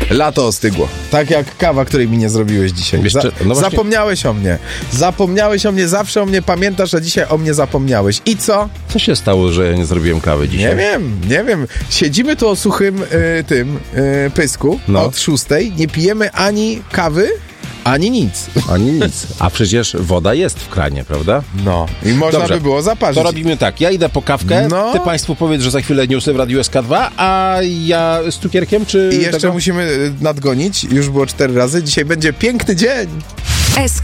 Lato ostygło. Tak jak kawa, której mi nie zrobiłeś dzisiaj. Zapomniałeś o mnie. Zapomniałeś o mnie, zawsze o mnie pamiętasz, a dzisiaj o mnie zapomniałeś. I co? Co się stało, że ja nie zrobiłem kawy dzisiaj? Nie wiem. Siedzimy tu o suchym pysku od 6:00. Nie pijemy ani kawy, ani nic. A przecież woda jest w kranie, prawda? No. I można by było zaparzyć. To robimy tak. Ja idę po kawkę, ty państwu powiedz, że za chwilę newsy w Radiu SK2, a ja z cukierkiem, czy... I jeszcze musimy nadgonić. Już było 4 razy. Dzisiaj będzie piękny dzień.